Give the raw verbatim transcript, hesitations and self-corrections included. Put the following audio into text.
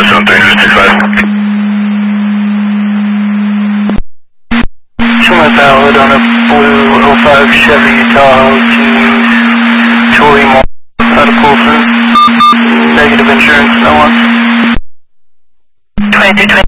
something, sixty-five. Somewhat valid on a blue oh five Chevy Tahoe to Troy Mall out of Colson. Negative insurance, no one. twenty-two twenty.